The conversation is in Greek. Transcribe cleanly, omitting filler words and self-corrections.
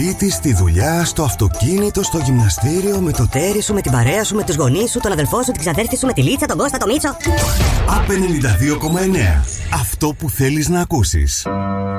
Σπίτι, στη δουλειά, στο αυτοκίνητο, στο γυμναστήριο, με το τέρι σου, με την παρέα σου, με τους γονείς σου, τον αδελφό σου, την ξαδέρφη σου, με τη Λίτσα, τον Κώστα, τον Μίτσο. ΑΠ 92,9. Αυτό που θέλεις να ακούσεις.